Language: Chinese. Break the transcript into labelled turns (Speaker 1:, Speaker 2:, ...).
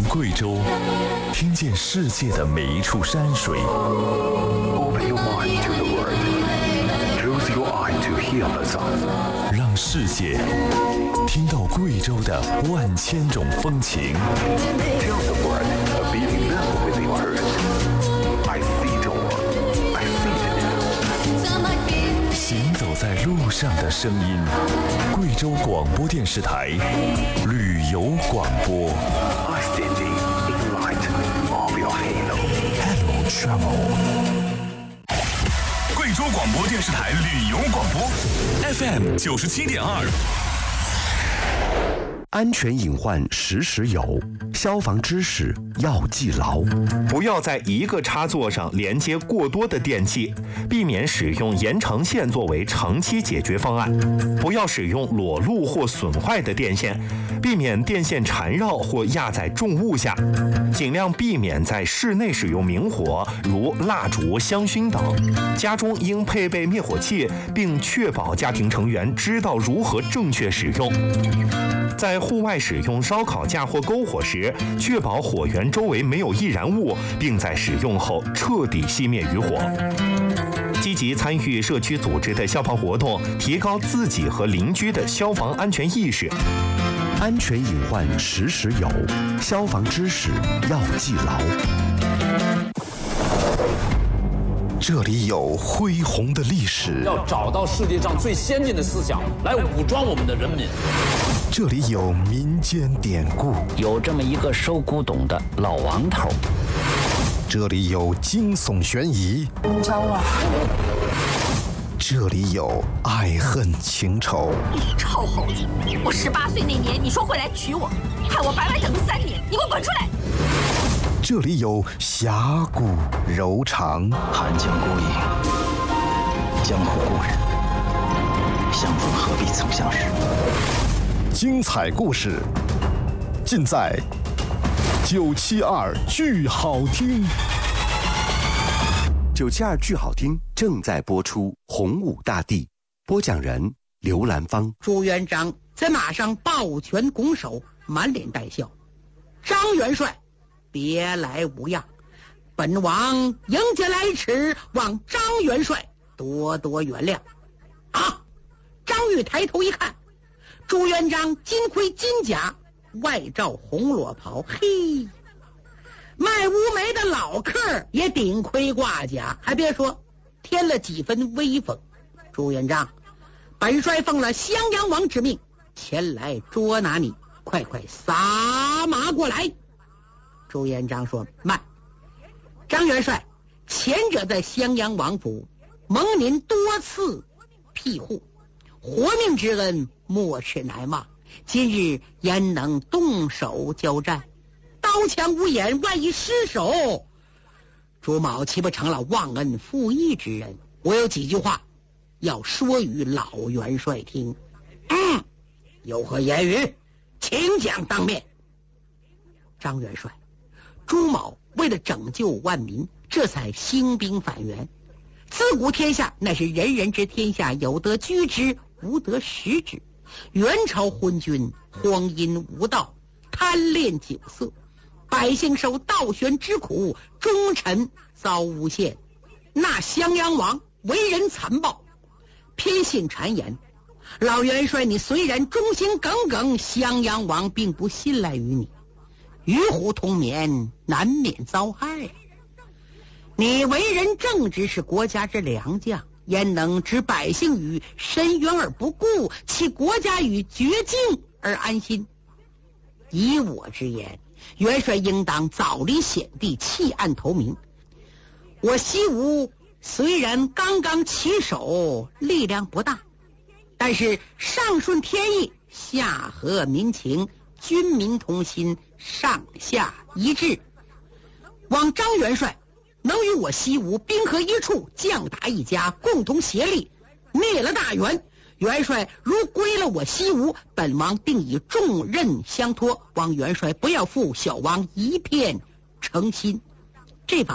Speaker 1: 贵州，听见世界的每一处山水。
Speaker 2: Open your mind to the world. Close your eye to hear the sound.
Speaker 1: 让世界听到贵州的万千种风情。
Speaker 2: Tell the world a beating level with your heart. I see it all. I feel it.
Speaker 1: 行走在路上的声音，贵州广播电视台旅游广播。
Speaker 2: I stand in the light of your halo.
Speaker 1: Hello Travel。
Speaker 3: 贵州广播电视台旅游广播 FM 97.2。
Speaker 4: 安全隐患时时有，消防知识要记牢。
Speaker 5: 不要在一个插座上连接过多的电器，避免使用延长线作为长期解决方案。不要使用裸露或损坏的电线，避免电线缠绕或压在重物下。尽量避免在室内使用明火，如蜡烛、香薰等。家中应配备灭火器，并确保家庭成员知道如何正确使用。在户外使用烧烤架或篝火时，确保火源周围没有易燃物，并在使用后彻底熄灭余火。积极参与社区组织的消防活动，提高自己和邻居的消防安全意识。
Speaker 4: 安全隐患时时有，消防知识要记牢。这里有恢宏的历史，
Speaker 6: 要找到世界上最先进的思想来武装我们的人民。
Speaker 4: 这里有民间典故，
Speaker 7: 有这么一个收古董的老王头。
Speaker 4: 这里有惊悚悬疑，
Speaker 8: 你找我？
Speaker 4: 这里有爱恨情仇。
Speaker 8: 你臭猴子！我18岁那年，你说会来娶我，害我白白等了3年，你给我滚出来！
Speaker 4: 这里有侠骨柔肠，
Speaker 7: 寒江孤影，江湖故人，相逢何必曾相识。
Speaker 4: 精彩故事尽在972剧好听。972剧好听正在播出，洪武大帝，播讲人刘兰芳。
Speaker 9: 朱元璋在马上抱拳拱手，满脸带笑。张元帅，别来无恙，本王迎接来迟，望张元帅多多原谅。啊！张玉抬头一看，朱元璋金盔金甲，外罩红裸袍，嘿，卖乌梅的老客也顶盔挂甲，还别说，添了几分威风。朱元璋，本帅奉了襄阳王之命，前来捉拿你，快快撒马过来。朱元璋说：慢，张元帅，前者在襄阳王府蒙您多次庇护，活命之恩没齿难忘，今日焉能动手交战？刀枪无眼，万一失手，朱某岂不成了忘恩负义之人？我有几句话要说与老元帅听。有何言语，请讲当面。张元帅，朱某为了拯救万民，这才兴兵反袁。自古天下乃是人人之天下，有得居之，无得食之。元朝昏君荒淫无道，贪恋酒色，百姓受倒悬之苦，忠臣遭诬陷。那襄阳王为人残暴，偏信谗言。老元帅，你虽然忠心耿耿，襄阳王并不信赖于你，与虎同眠，难免遭害。你为人正直，是国家之良将，焉能置百姓于深渊而不顾，弃国家于绝境而安心？以我之言，元帅应当早离险地，弃暗投明。我西吴虽然刚刚起手，力量不大，但是上顺天意，下合民情，军民同心，上下一致。望张元帅能与我西吴兵合一处，将打一家，共同协力灭了大元。元帅如归了我西吴，本王定以重任相托，望元帅不要负小王一片诚心。这方